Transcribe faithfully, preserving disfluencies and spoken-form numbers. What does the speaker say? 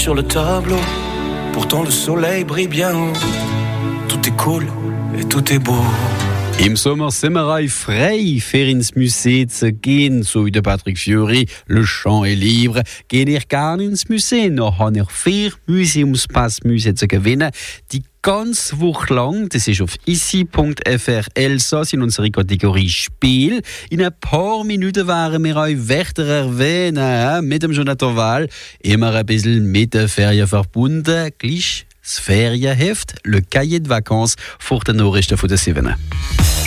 sur le tableau. Pourtant le soleil brille bien haut. Tout est cool et tout est beau. Im Sommer sind wir auch frei, für ins Museum zu gehen, so wie der Patrick Fiori, Le Champ est libre. Geht ihr gerne ins Museum, noch habe ich vier Museumspass zu gewinnen. Die ganze Woche lang, das ist auf issi punkt f r Elsass in unserer Kategorie Spiel. In ein paar Minuten werden wir euch Wächter erwähnen, mit dem Jonathan Wahl, immer ein bisschen mit den Ferien verbunden. Gleich das Ferienheft, le Cahier de Vacances, vor den Nachrichten von der sieben.